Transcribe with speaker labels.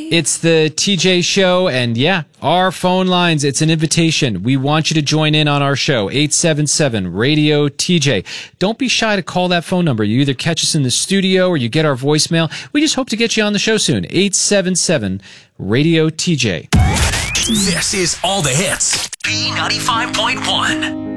Speaker 1: It's the TJ Show, and yeah, our phone lines, it's an invitation. We want you to join in on our show, 877-RADIO-TJ. Don't be shy to call that phone number. You either catch us in the studio or you get our voicemail. We just hope to get you on the show soon, 877-RADIO-TJ.
Speaker 2: This is All the Hits, B95.1.